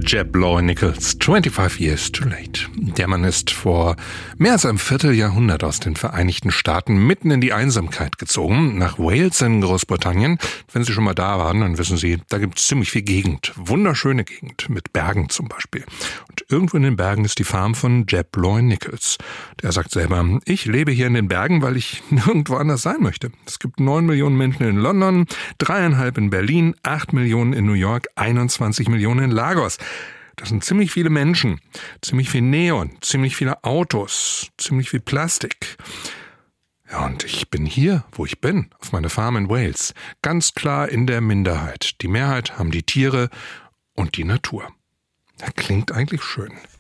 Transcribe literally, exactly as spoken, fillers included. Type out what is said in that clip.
Jeb Lowe Nichols, twenty-five years too late. Der Mann ist vor mehr als einem Vierteljahrhundert aus den Vereinigten Staaten mitten in die Einsamkeit gezogen, nach Wales in Großbritannien. Wenn Sie schon mal da waren, dann wissen Sie, da gibt es ziemlich viel Gegend, wunderschöne Gegend, mit Bergen zum Beispiel. Und irgendwo in den Bergen ist die Farm von Jeb Lowe Nichols. Der sagt selber, ich lebe hier in den Bergen, weil ich nirgendwo anders sein möchte. Es gibt neun Millionen Menschen in London, dreieinhalb in Berlin, acht Millionen in New York, einundzwanzig Millionen in Lagos. Das sind ziemlich viele Menschen, ziemlich viel Neon, ziemlich viele Autos, ziemlich viel Plastik. Ja, und ich bin hier, wo ich bin, auf meiner Farm in Wales, ganz klar in der Minderheit. Die Mehrheit haben die Tiere und die Natur. Das klingt eigentlich schön.